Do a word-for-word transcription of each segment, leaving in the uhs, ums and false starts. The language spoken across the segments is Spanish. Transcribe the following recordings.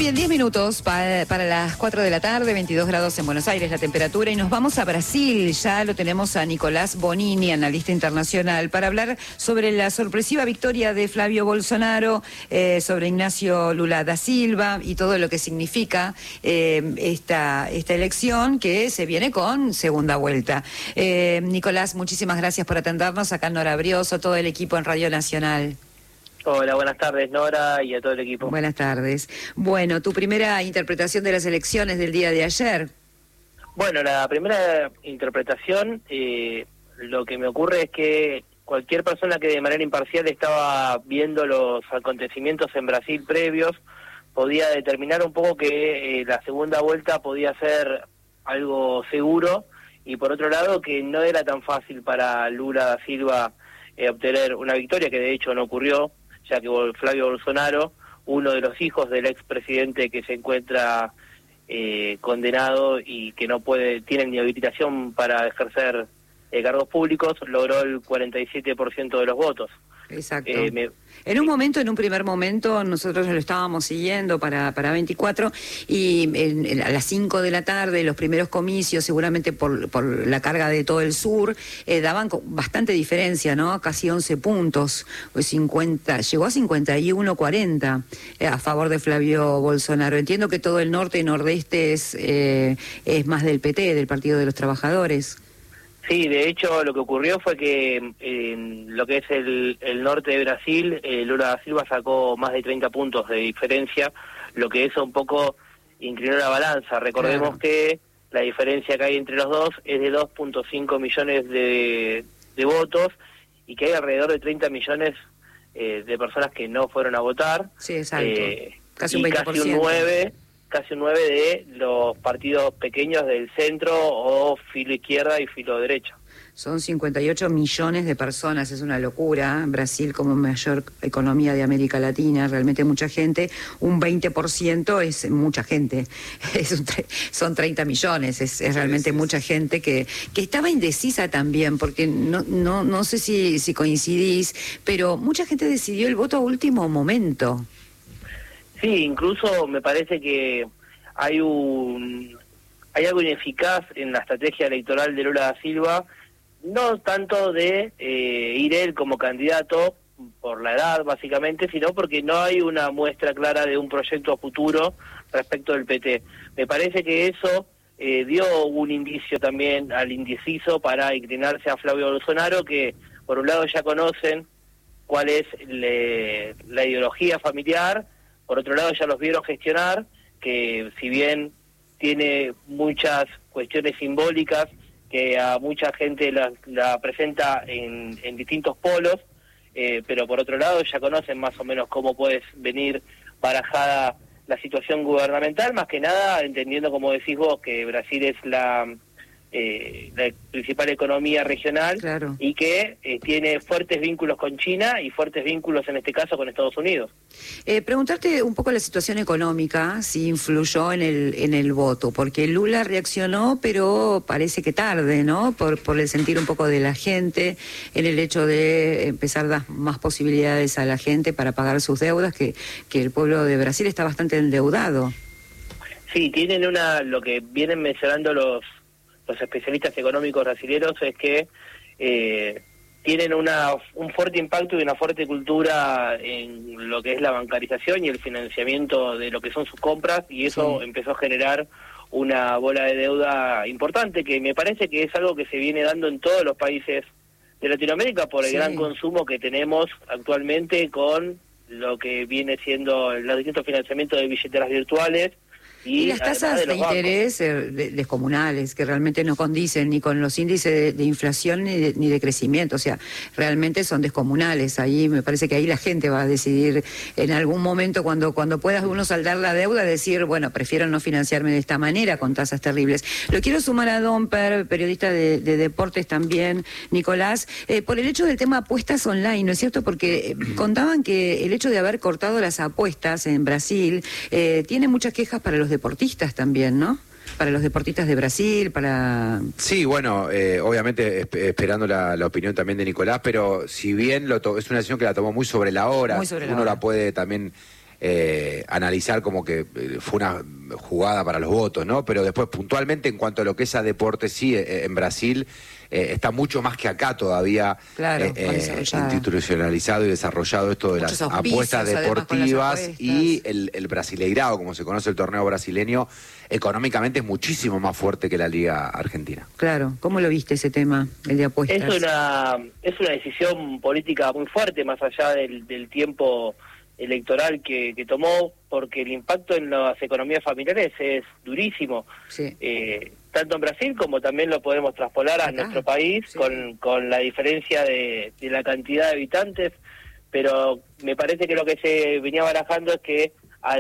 Bien, diez minutos pa para las cuatro de la tarde, veintidós grados en Buenos Aires la temperatura, y nos vamos a Brasil. Ya lo tenemos a Nicolás Bonini, analista internacional, para hablar sobre la sorpresiva victoria de Flavio Bolsonaro, eh, sobre Ignacio Lula da Silva y todo lo que significa eh, esta, esta elección que se viene con segunda vuelta. Eh, Nicolás, muchísimas gracias por atendernos. Acá Nora Brioso, todo el equipo en Radio Nacional. Hola, buenas tardes, Nora, y a todo el equipo. Buenas tardes. Bueno, tu primera interpretación de las elecciones del día de ayer. Bueno, la primera interpretación, eh, lo que me ocurre es que cualquier persona que de manera imparcial estaba viendo los acontecimientos en Brasil previos, podía determinar un poco que eh, la segunda vuelta podía ser algo seguro, y por otro lado que no era tan fácil para Lula da Silva eh, obtener una victoria, que de hecho no ocurrió, ya que Flavio Bolsonaro, uno de los hijos del expresidente que se encuentra eh, condenado y que no puede, tiene ni habilitación para ejercer eh, cargos públicos, logró el cuarenta y siete por ciento de los votos. Exacto. Eh, me... En un momento, en un primer momento, nosotros lo estábamos siguiendo para, para veinticuatro, y en, en, a las cinco de la tarde, los primeros comicios, seguramente por, por la carga de todo el sur, eh, daban bastante diferencia, ¿no? Casi once puntos, cincuenta, llegó a cincuenta y uno cuarenta eh, a favor de Flavio Bolsonaro. Entiendo que todo el norte y nordeste es, eh, es más del P T, del Partido de los Trabajadores. Sí, de hecho lo que ocurrió fue que en lo que es el, el norte de Brasil, eh, Lula da Silva sacó más de treinta puntos de diferencia, lo que eso un poco inclinó la balanza. Recordemos claro. que la diferencia que hay entre los dos es de dos punto cinco millones de, de votos, y que hay alrededor de treinta millones eh, de personas que no fueron a votar. Sí, exacto. Eh, casi un veinte por ciento. Casi un nueve casi un nueve de los partidos pequeños del centro o filo izquierda y filo derecha. Son cincuenta y ocho millones de personas, es una locura. Brasil, como mayor economía de América Latina, realmente mucha gente. Un veinte por ciento es mucha gente, es un son treinta millones, es, es realmente mucha gente que, que estaba indecisa también, porque no, no, no sé si, si coincidís, pero mucha gente decidió el voto a último momento. Sí, incluso me parece que hay un hay algo ineficaz en la estrategia electoral de Lula da Silva, no tanto de eh, ir él como candidato por la edad básicamente, sino porque no hay una muestra clara de un proyecto a futuro respecto del P T. Me parece que eso eh, dio un indicio también al indeciso para inclinarse a Flavio Bolsonaro, que por un lado ya conocen cuál es le, la ideología familiar. Por otro lado, ya los vieron gestionar, que si bien tiene muchas cuestiones simbólicas, que a mucha gente la, la presenta en, en distintos polos, eh, pero por otro lado ya conocen más o menos cómo puede venir barajada la situación gubernamental, más que nada entendiendo, como decís vos, que Brasil es la... Eh, la principal economía regional, claro. y que eh, tiene fuertes vínculos con China y fuertes vínculos en este caso con Estados Unidos. Eh, preguntarte un poco la situación económica, si influyó en el en el voto, porque Lula reaccionó, pero parece que tarde, ¿no? Por, por el sentir un poco de la gente, en el hecho de empezar a dar más posibilidades a la gente para pagar sus deudas, que, que el pueblo de Brasil está bastante endeudado. Sí, tienen una, lo que vienen mencionando los los especialistas económicos brasileños es que eh, tienen una un fuerte impacto y una fuerte cultura en lo que es la bancarización y el financiamiento de lo que son sus compras, y eso sí. empezó a generar una bola de deuda importante, que me parece que es algo que se viene dando en todos los países de Latinoamérica por el sí. gran consumo que tenemos actualmente con lo que viene siendo los distintos financiamientos de billeteras virtuales. Y, y las tasas de, de interés eh, descomunales, que realmente no condicen ni con los índices de, de inflación ni de, ni de crecimiento, o sea, realmente son descomunales. Ahí me parece que ahí la gente va a decidir en algún momento, cuando cuando pueda uno saldar la deuda, decir, bueno, prefiero no financiarme de esta manera con tasas terribles. Lo quiero sumar a Domper, periodista de, de deportes también, Nicolás, eh, por el hecho del tema apuestas online, ¿no es cierto? Porque eh, contaban que el hecho de haber cortado las apuestas en Brasil eh, tiene muchas quejas para los deportistas también, ¿no? Para los deportistas de Brasil, para... Sí, bueno, eh, obviamente esp esperando la, la opinión también de Nicolás, pero si bien lo es una decisión que la tomó muy sobre la hora, muy sobre la uno hora. La puede también eh, analizar como que fue una jugada para los votos, ¿no? Pero después, puntualmente, en cuanto a lo que es a deporte, sí, eh, en Brasil eh, está mucho más que acá todavía claro, eh, eh, institucionalizado y desarrollado esto de Muchos las apuestas deportivas apuestas. Y el, el brasileirado, como se conoce el torneo brasileño, económicamente es muchísimo más fuerte que la Liga Argentina. Claro, ¿cómo lo viste ese tema, el de apuestas? Es una, es una decisión política muy fuerte, más allá del, del tiempo electoral que, que tomó, porque el impacto en las economías familiares es durísimo, sí. eh, tanto en Brasil como también lo podemos traspolar a Acá, nuestro país, sí. con, con la diferencia de, de la cantidad de habitantes, pero me parece que lo que se venía barajando es que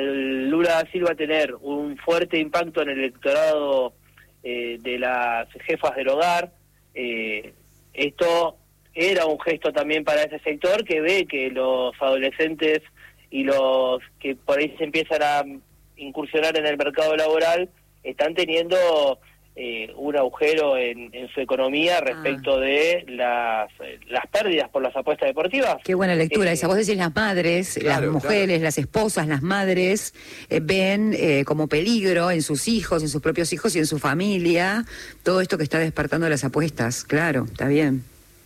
al Lula da Silva tener un fuerte impacto en el electorado eh, de las jefas del hogar, eh, esto era un gesto también para ese sector que ve que los adolescentes y los que por ahí se empiezan a incursionar en el mercado laboral están teniendo eh, un agujero en, en su economía respecto ah. de las las pérdidas por las apuestas deportivas. Qué buena lectura eh, esa. Vos decís las madres, claro, las mujeres, claro. las esposas, las madres eh, ven eh, como peligro en sus hijos, en sus propios hijos y en su familia todo esto que está despertando las apuestas. Claro, está bien.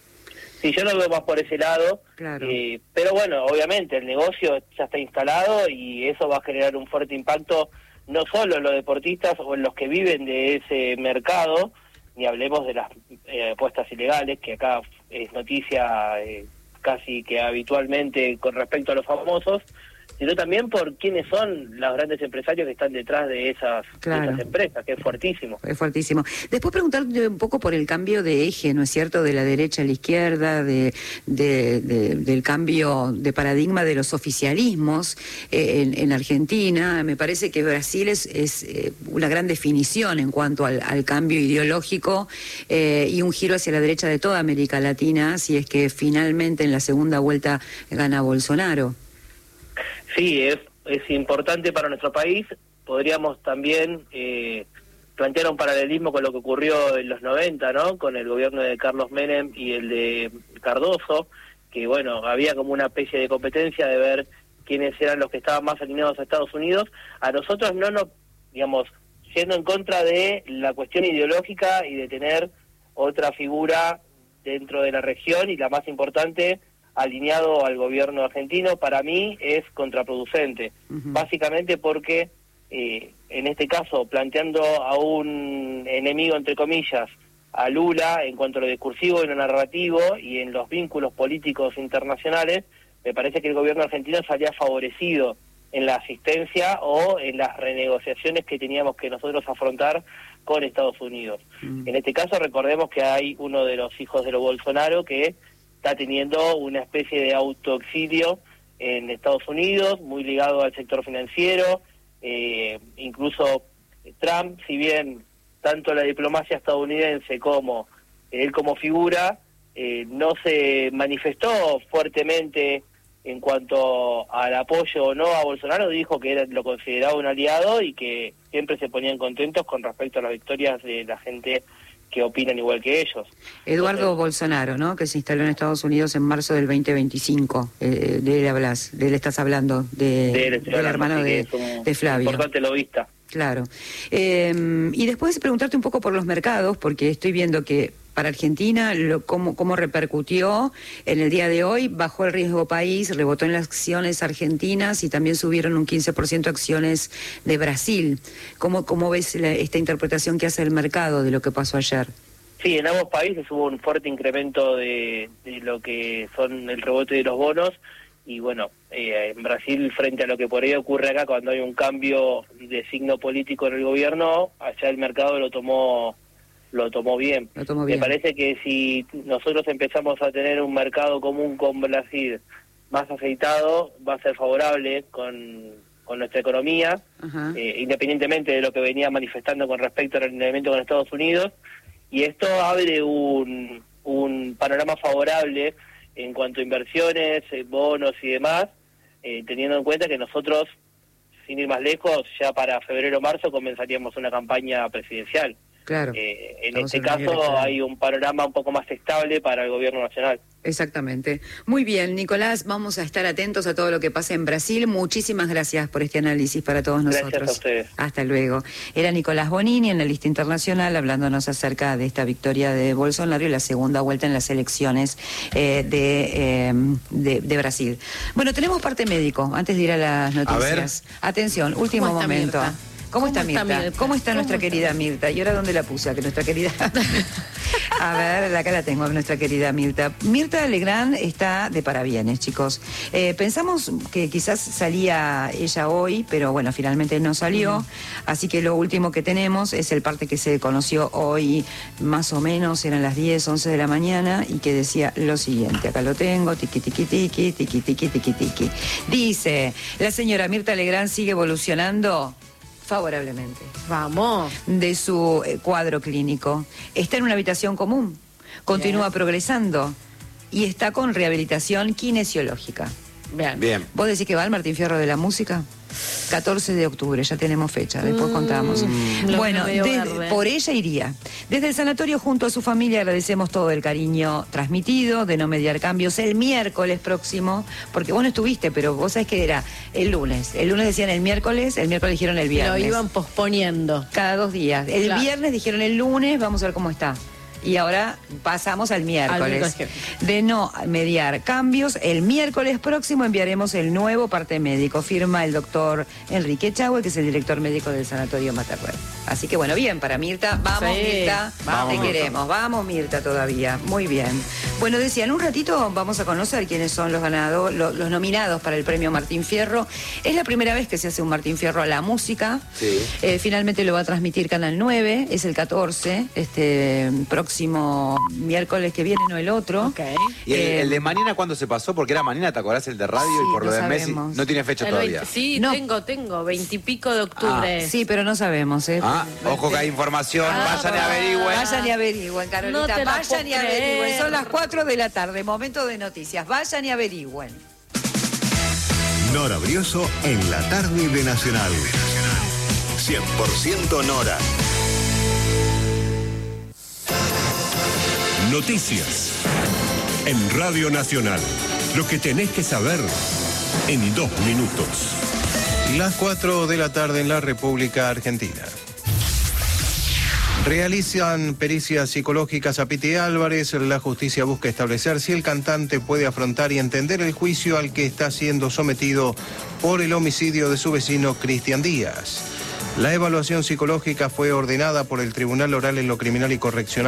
Sí, yo lo veo más por ese lado, claro. eh, pero bueno, obviamente el negocio ya está instalado y eso va a generar un fuerte impacto no solo en los deportistas o en los que viven de ese mercado, ni hablemos de las eh, apuestas ilegales, que acá es noticia eh, casi que habitualmente con respecto a los famosos, sino también por quiénes son los grandes empresarios que están detrás de esas, claro. de esas empresas, que es fuertísimo. Es fuertísimo. Después preguntarte un poco por el cambio de eje, ¿no es cierto?, de la derecha a la izquierda, de, de, de del cambio de paradigma de los oficialismos eh, en, en Argentina. Me parece que Brasil es, es eh, una gran definición en cuanto al, al cambio ideológico eh, y un giro hacia la derecha de toda América Latina, si es que finalmente en la segunda vuelta gana Bolsonaro. Sí, es, es importante para nuestro país. Podríamos también eh, plantear un paralelismo con lo que ocurrió en los noventa, ¿no? Con el gobierno de Carlos Menem y el de Cardoso, que bueno, había como una especie de competencia de ver quiénes eran los que estaban más alineados a Estados Unidos. A nosotros no nos, digamos, yendo en contra de la cuestión ideológica y de tener otra figura dentro de la región y la más importante, alineado al gobierno argentino, para mí es contraproducente, uh-huh. básicamente porque eh, en este caso planteando a un enemigo entre comillas a Lula en cuanto a lo discursivo y lo narrativo y en los vínculos políticos internacionales, me parece que el gobierno argentino salía favorecido en la asistencia o en las renegociaciones que teníamos que nosotros afrontar con Estados Unidos. Uh-huh. En este caso recordemos que hay uno de los hijos de los Bolsonaro que está teniendo una especie de autoexilio en Estados Unidos, muy ligado al sector financiero, eh, incluso Trump, si bien tanto la diplomacia estadounidense como él como figura, eh, no se manifestó fuertemente en cuanto al apoyo o no a Bolsonaro, dijo que era, lo consideraba un aliado y que siempre se ponían contentos con respecto a las victorias de la gente que opinan igual que ellos. Eduardo Entonces, Bolsonaro, ¿no?, que se instaló en Estados Unidos en marzo del veinte veinticinco. Eh, de él hablas, de él estás hablando, de, de él del hermano de, de Flavio. Importante lobista. Claro. Eh, y después preguntarte un poco por los mercados, porque estoy viendo que para Argentina, lo, cómo, cómo repercutió en el día de hoy, bajó el riesgo país, rebotó en las acciones argentinas y también subieron un quince por ciento acciones de Brasil. ¿Cómo, cómo ves la, esta interpretación que hace el mercado de lo que pasó ayer? Sí, en ambos países hubo un fuerte incremento de, de lo que son el rebote de los bonos y bueno, eh, en Brasil frente a lo que por ahí ocurre acá cuando hay un cambio de signo político en el gobierno, allá el mercado lo tomó lo tomó bien. Lo tomó bien. Me parece que si nosotros empezamos a tener un mercado común con Brasil más aceitado, va a ser favorable con, con nuestra economía, eh, independientemente de lo que venía manifestando con respecto al alineamiento con Estados Unidos, y esto abre un, un panorama favorable en cuanto a inversiones, eh, bonos y demás, eh, teniendo en cuenta que nosotros, sin ir más lejos, ya para febrero o marzo comenzaríamos una campaña presidencial. Claro. Eh, en Estamos este en un año caso electoral. hay un panorama un poco más estable para el gobierno nacional. Exactamente. Muy bien, Nicolás, vamos a estar atentos a todo lo que pasa en Brasil. Muchísimas gracias por este análisis para todos nosotros. Gracias a ustedes. Hasta luego. Era Nicolás Bonini, analista internacional, hablándonos acerca de esta victoria de Bolsonaro y la segunda vuelta en las elecciones eh, de, eh, de, de Brasil. Bueno, tenemos parte médico, antes de ir a las noticias. A Atención, último ¿Cómo está momento. Mirta? ¿Cómo, ¿Cómo está, está Mirta? Mirta? ¿Cómo está ¿Cómo nuestra está? querida Mirta? ¿Y ahora dónde la puse? A que nuestra querida... A ver, acá la tengo, nuestra querida Mirta. Mirta Legrand está de parabienes, chicos. Eh, pensamos que quizás salía ella hoy, pero bueno, finalmente no salió. Uh-huh. Así que lo último que tenemos es el parte que se conoció hoy, más o menos, eran las diez, once de la mañana, y que decía lo siguiente. Acá lo tengo, tiqui, tiqui, tiqui, tiqui, tiqui, tiqui, tiqui. Dice, la señora Mirta Legrand sigue evolucionando favorablemente. Vamos. De su eh, cuadro clínico. Está en una habitación común, continúa Bien. progresando y está con rehabilitación kinesiológica. Bien. Bien. ¿Vos decís que va al Martín Fierro de la Música? catorce de octubre, ya tenemos fecha, después mm, contamos. Mm, bueno, desde, por ella iría. Desde el sanatorio junto a su familia agradecemos todo el cariño transmitido, de no mediar cambios el miércoles próximo, porque vos no estuviste, pero vos sabés que era el lunes. El lunes decían el miércoles, el miércoles dijeron el viernes. Lo iban posponiendo. Cada dos días. El claro. viernes dijeron el lunes, vamos a ver cómo está. Y ahora pasamos al miércoles. Al de no mediar cambios, el miércoles próximo enviaremos el nuevo parte médico. Firma el doctor Enrique Chahue, que es el director médico del Sanatorio Materrey. Así que bueno, bien para Mirta. Vamos, sí. Mirta. Vamos, te Mirta. queremos. Vamos, Mirta, todavía. Muy bien. Bueno, decía, en un ratito vamos a conocer quiénes son los ganados, los, los nominados para el premio Martín Fierro. Es la primera vez que se hace un Martín Fierro a la música. Sí. Eh, finalmente lo va a transmitir Canal nueve. Es el catorce, este próximo. próximo miércoles que viene, no el otro. Okay. ¿Y el, eh, el de mañana cuándo se pasó? Porque era mañana, ¿te acordás el de radio? Sí, y por lo de sabemos. Messi no tiene fecha el todavía. veinte, sí, no. tengo, tengo, veintipico de octubre. Ah, sí, pero no sabemos, ¿eh? Ah, ojo que hay información, Ah, vayan y averigüen. Vayan y averigüen, Carolita, No te la vayan puedo y averigüen. creer. Son las cuatro de la tarde, momento de noticias. Vayan y averigüen. Nora Brioso en la tarde de Nacional. cien por ciento Nora. Noticias en Radio Nacional. Lo que tenés que saber en dos minutos. Las cuatro de la tarde en la República Argentina. Realizan pericias psicológicas a Piti Álvarez. La justicia busca establecer si el cantante puede afrontar y entender el juicio al que está siendo sometido por el homicidio de su vecino Cristian Díaz. La evaluación psicológica fue ordenada por el Tribunal Oral en lo Criminal y Correccional